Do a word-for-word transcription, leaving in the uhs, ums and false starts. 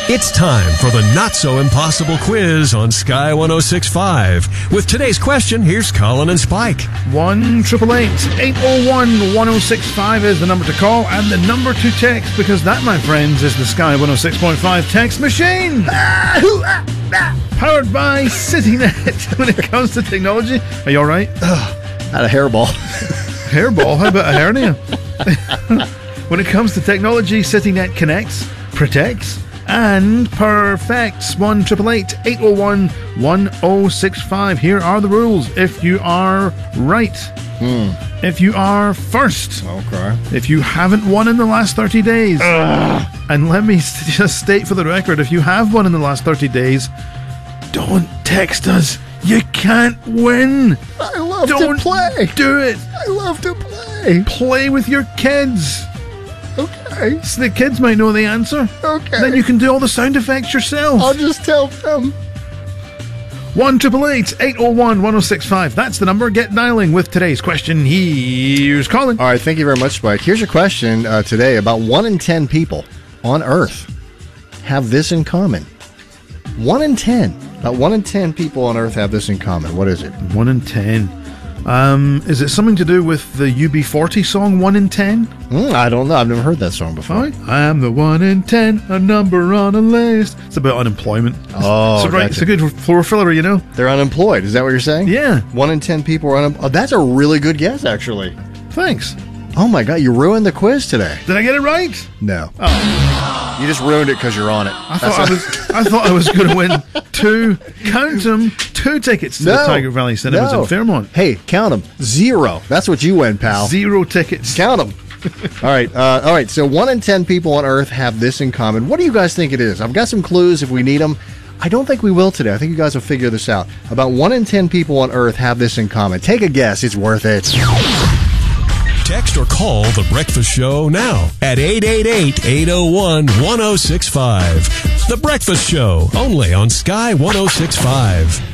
It's time for the not-so-impossible quiz on Sky one oh six point five. With today's question, here's Colin and Spike. one eight eight eight, eight oh one, one oh six five is the number to call and the number to text, because that, my friends, is the Sky one oh six point five text machine. Powered by CityNet. When it comes to technology, are you all right? Ugh, had a hairball. Hairball? How about a hernia? When it comes to technology, CityNet connects, protects, and perfects. one eight eight eight, eight oh one, one oh six five. Here are the rules. If you are right, Hmm. if you are first, Okay. if you haven't won in the last thirty days, Ugh. and let me just state for the record, if you have won in the last thirty days, don't text us. You can't win. I love Don't to play. do it. I love to play. Play with your kids. Okay. So the kids might know the answer. Okay. Then you can do all the sound effects yourself. I'll just tell them. one eight eight eight, eight oh one, one oh six five. That's the number. Get dialing with today's question. Here's Colin. All right, thank you very much, Spike. Here's your question uh, today. About one in ten people on Earth have this in common. One in ten. About one in ten people on Earth have this in common. What is it? One in ten. Um, is it something to do with the U B forty song, One in Ten? Mm, I don't know. I've never heard that song before. Right. I am the one in ten, a number on a list. It's about unemployment. Oh, it's a, right, gotcha. it's a good floor filler, you know? They're unemployed. Is that what you're saying? Yeah. One in ten people are unemployed. Oh, that's a really good guess, actually. Thanks. Oh, my God. You ruined the quiz today. Did I get it right? No. Oh. You just ruined it because you're on it. I thought I, was, I thought I was going to win two, count them, two tickets to no. the Tiger Valley Cinemas no. in Fairmont. Hey, count them. Zero. That's what you win, pal. Zero tickets. Count them. all right. Uh, all right. So one in ten people on Earth have this in common. What do you guys think it is? I've got some clues if we need them. I don't think we will today. I think you guys will figure this out. About one in ten people on Earth have this in common. Take a guess. It's worth it. Text or call The Breakfast Show now at eight eight eight, eight oh one, one oh six five. The Breakfast Show, only on Sky one oh six point five.